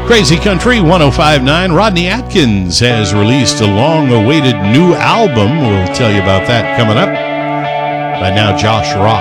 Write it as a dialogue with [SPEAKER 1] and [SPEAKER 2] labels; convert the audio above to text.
[SPEAKER 1] Crazy Country 1059. Rodney Atkins has released a long-awaited new album. We'll tell you about that coming up. Right now, Josh Rock.